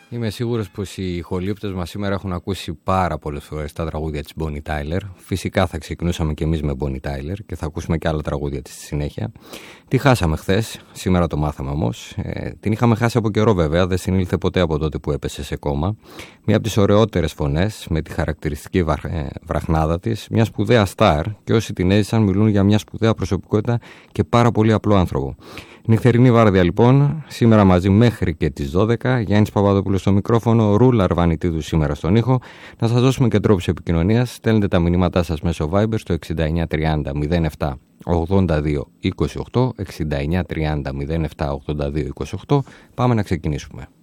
Είμαι σίγουρος πως οι ηχολήπτες μας σήμερα έχουν ακούσει πάρα πολλές φορές τα τραγούδια της Bonnie Tyler. Φυσικά θα ξεκινούσαμε και εμείς με Bonnie Tyler και θα ακούσουμε και άλλα τραγούδια της στη συνέχεια. Τη χάσαμε χθες, σήμερα το μάθαμε όμως. Την είχαμε χάσει από καιρό βέβαια, δεν συνήλθε ποτέ από τότε που έπεσε σε κόμμα. Μία από τις ωραιότερες φωνές, με τη χαρακτηριστική βραχνάδα της, μια σπουδαία στάρ, και όσοι την έζησαν μιλούν για μια σπουδαία προσωπικότητα και πάρα πολύ απλό άνθρωπο. Νυχτερινή βάρδια λοιπόν, σήμερα μαζί μέχρι και τις 12. Γιάννης Παπαδόπουλος στο μικρόφωνο, Ρούλα Αρβανιτίδου σήμερα στον ήχο. Να σας δώσουμε και τρόπους επικοινωνίας. Στέλνετε τα μηνύματά σας μέσω Viber στο 6930 07 82 28, 6930 07 82 28. Πάμε να ξεκινήσουμε.